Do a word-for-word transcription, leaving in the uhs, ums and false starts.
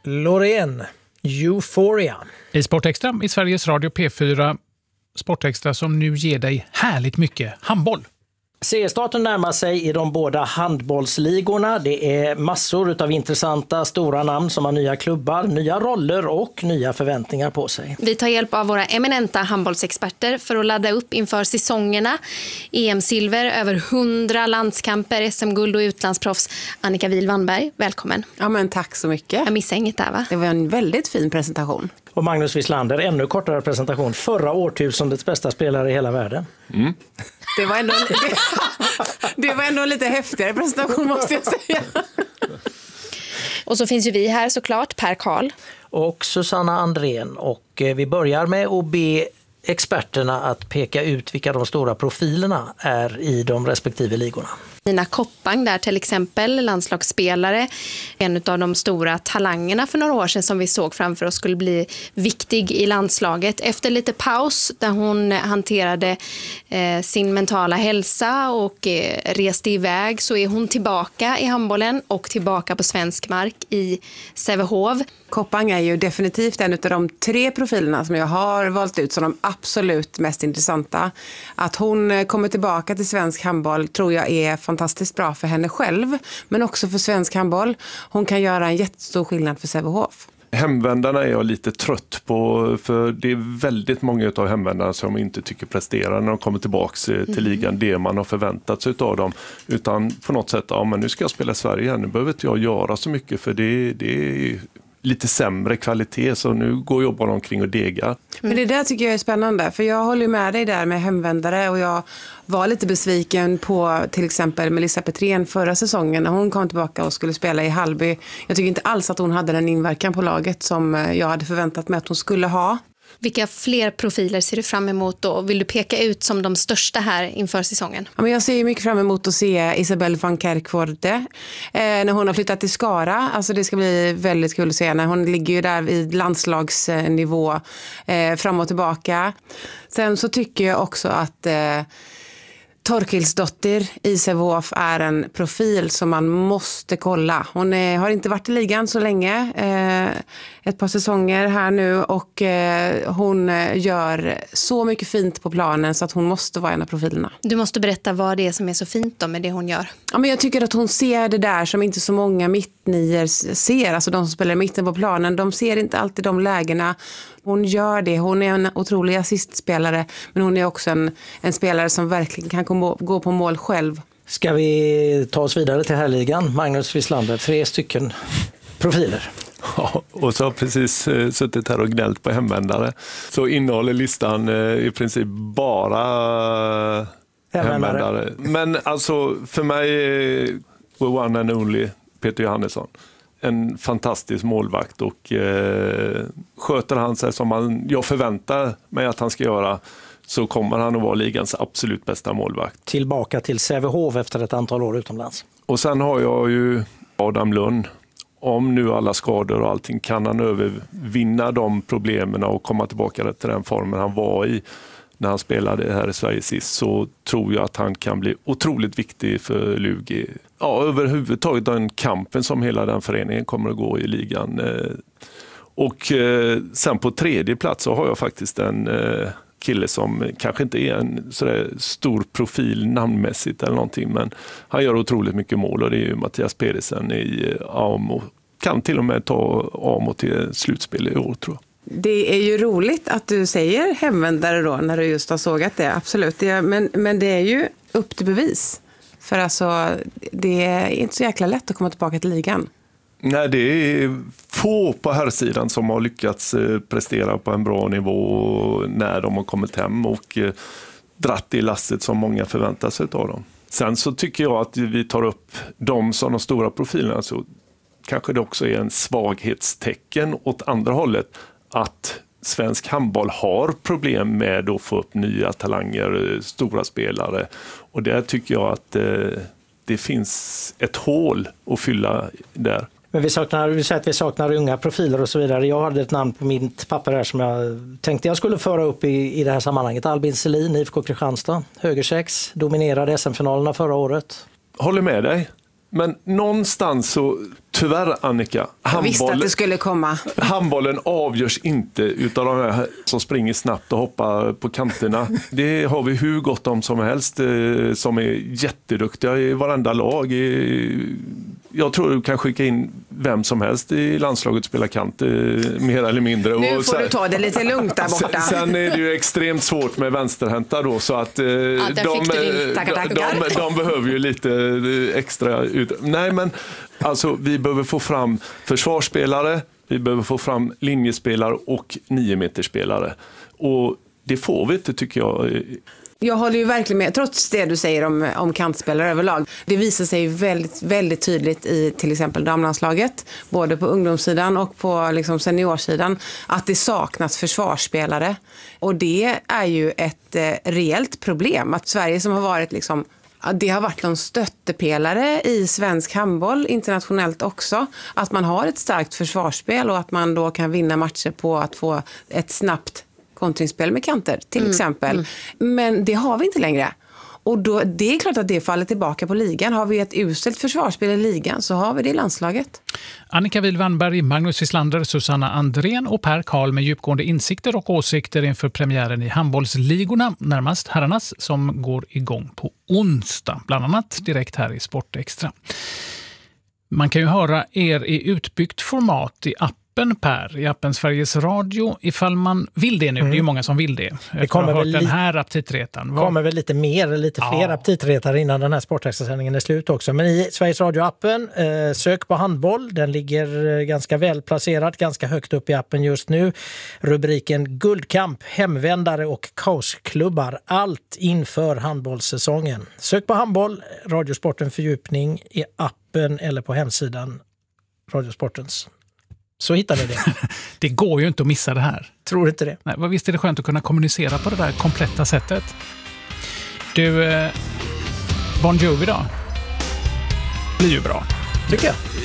Loreen, Euphoria. I Sportextra i Sveriges Radio P fyra. Sportextra som nu ger dig härligt mycket handboll. Seriestarten närmar sig i de båda handbollsligorna. Det är massor av intressanta stora namn som har nya klubbar, nya roller och nya förväntningar på sig. Vi tar hjälp av våra eminenta handbollsexperter för att ladda upp inför säsongerna. E M-silver, över hundra landskamper, S M-guld och utlandsproffs. Annika Wihl-Wannberg, välkommen. Ja, men tack så mycket. Jag missade inget där, va? Det var en väldigt fin presentation. Och Magnus Wislander, ännu kortare presentation. Förra årtusendets bästa spelare i hela världen. Mm. Det var ändå, det, det var ändå en lite häftigare presentation, måste jag säga. Och så finns ju vi här såklart, Per Karl. Och Susanna Andrén. Och vi börjar med att be experterna att peka ut vilka de stora profilerna är i de respektive ligorna. Nina Koppang där till exempel, landslagsspelare, en av de stora talangerna för några år sedan som vi såg framför oss skulle bli viktig i landslaget. Efter lite paus där hon hanterade eh, sin mentala hälsa och eh, reste iväg, så är hon tillbaka i handbollen och tillbaka på svensk mark i Sävehof. Koppang är ju definitivt en av de tre profilerna som jag har valt ut som de absolut mest intressanta. Att hon kommer tillbaka till svensk handboll tror jag är fantastiskt bra för henne själv, men också för svensk handboll. Hon kan göra en jättestor skillnad för Sävehof. Hemvändarna är jag lite trött på, för det är väldigt många av hemvändarna som inte tycker presterar när de kommer tillbaka till ligan det man har förväntat sig av dem, utan på något sätt, ja men nu ska jag spela i Sverige igen, nu behöver inte jag göra så mycket för det, det är lite sämre kvalitet, så nu går jag bara omkring och degar. Mm. Men det där tycker jag är spännande, för jag håller med dig där med hemvändare, och jag var lite besviken på till exempel Melissa Petrén förra säsongen när hon kom tillbaka och skulle spela i Hallby. Jag tycker inte alls att hon hade den inverkan på laget som jag hade förväntat mig att hon skulle ha. Vilka fler profiler ser du fram emot då? Vill du peka ut som de största här inför säsongen? Ja, men jag ser mycket fram emot att se Isabelle van Kerkvoorde eh, när hon har flyttat till Skara. Alltså det ska bli väldigt kul att se när hon ligger ju där i landslagsnivå eh, fram och tillbaka. Sen så tycker jag också att eh, Torkilsdottir i Sävehof är en profil som man måste kolla. Hon är, har inte varit i ligan så länge, eh, ett par säsonger här nu, och eh, hon gör så mycket fint på planen så att hon måste vara en av profilerna. Du måste berätta vad det är som är så fint då med det hon gör. Ja, men jag tycker att hon ser det där som inte så många mittnior ser, alltså de som spelar i mitten på planen, de ser inte alltid de lägena. Hon gör det. Hon är en otrolig assistspelare, men hon är också en, en spelare som verkligen kan gå, gå på mål själv. Ska vi ta oss vidare till herrligan? Magnus Wislander, tre stycken profiler. Ja, och så har precis eh, suttit här och gnällt på hemvändare. Så innehåller listan eh, i princip bara eh, hemvändare. hemvändare. Men alltså för mig är the one and only Peter Johannesson en fantastisk målvakt, och eh, sköter han sig som man, jag förväntar mig att han ska göra, så kommer han att vara ligans absolut bästa målvakt. Tillbaka till Sävehof efter ett antal år utomlands. Och sen har jag ju Adam Lund. Om nu alla skador och allting, kan han övervinna de problemen och komma tillbaka till den formen han var i när han spelade här i Sverige sist, så tror jag att han kan bli otroligt viktig för Lugi. Ja, överhuvudtaget den kampen som hela den föreningen kommer att gå i ligan. Och sen på tredje plats så har jag faktiskt en kille som kanske inte är en sådär stor profil namnmässigt eller någonting, men han gör otroligt mycket mål, och det är ju Mattias Pedersen i Amo. Kan till och med ta Amo till slutspel i år, tror jag. Det är ju roligt att du säger hemvändare då när du just har sågat det, absolut. Det, men, men det är ju upp till bevis. För alltså, det är inte så jäkla lätt att komma tillbaka till ligan. Nej, det är få på här sidan som har lyckats prestera på en bra nivå när de har kommit hem och dratt i lasset som många förväntar sig av dem. Sen så tycker jag att vi tar upp dem som de stora profilerna, så kanske det också är en svaghetstecken åt andra hållet att svensk handboll har problem med att få upp nya talanger, stora spelare, och där tycker jag att eh, det finns ett hål att fylla där. Men vi saknar, vi säger att vi saknar unga profiler och så vidare. Jag hade ett namn på mitt papper här som jag tänkte jag skulle föra upp i, i det här sammanhanget. Albin Selin, I F K Kristianstad, högersex, dominerade S M-finalerna förra året. Håller med dig. Men någonstans så tyvärr, Annika, Jag visste att det skulle komma. handbollen avgörs inte utav de här som springer snabbt och hoppar på kanterna. Det har vi hur gott om som helst eh, som är jätteduktiga i varenda lag. Jag tror du kan skicka in vem som helst i landslaget spela kant, eh, mer eller mindre. Nu och får sen, du ta det lite lugnt där borta. Sen, sen är det ju extremt svårt med vänsterhänta då, så att eh, Ja, de, där fick du din tackar, de, tackar. de, de behöver ju lite extra ut. Nej, men alltså vi behöver få fram försvarsspelare, vi behöver få fram linjespelare och niometerspelare. Och det får vi inte, tycker jag. Jag håller ju verkligen med, trots det du säger om, om kantspelare överlag. Det visar sig väldigt, väldigt tydligt i till exempel damlandslaget, både på ungdomssidan och på liksom seniorsidan, att det saknas försvarsspelare. Och det är ju ett eh, reellt problem. Att Sverige som har varit liksom, det har varit någon stöttepelare i svensk handboll, internationellt också, att man har ett starkt försvarsspel och att man då kan vinna matcher på att få ett snabbt kontringsspel med kanter till mm. exempel. Mm. Men det har vi inte längre. Och då, det är klart att det faller tillbaka på ligan. Har vi ett uselt försvarsspel i ligan så har vi det i landslaget. Annika Wihl-Wannberg, Magnus Wislander, Susanna Andrén och Per Karl med djupgående insikter och åsikter inför premiären i handbollsligorna, närmast herrarnas, som går igång på onsdag. Bland annat direkt här i Sportextra. Man kan ju höra er i utbyggt format i appen, Per, i appen Sveriges Radio, ifall man vill det nu. Mm. Det är ju många som vill det. Det kommer väl, den här aptitretan. kommer väl lite mer, lite fler ja. aptitretar innan den här Sportextra-sändningen är slut också. Men i Sveriges Radio-appen, eh, sök på handboll. Den ligger eh, ganska väl placerad, ganska högt upp i appen just nu. Rubriken Guldkamp, hemvändare och kaosklubbar. Allt inför handbollssäsongen. Sök på handboll, Radiosporten fördjupning i appen eller på hemsidan Radiosportens. Så hittar vi det. Det går ju inte att missa det här. Tror inte det. Nej, visst är det skönt att kunna kommunicera på det där kompletta sättet. Du, eh, Bon Jovi då? Blir ju bra. Tycker jag.